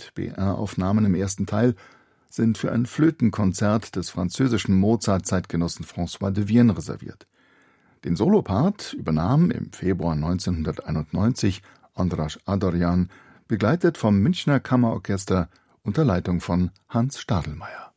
mit BR-Aufnahmen im ersten Teil sind für ein Flötenkonzert des französischen Mozart-Zeitgenossen François de Vienne reserviert. Den Solopart übernahm im Februar 1991 Andras Adorjan, begleitet vom Münchner Kammerorchester unter Leitung von Hans Stadelmeier.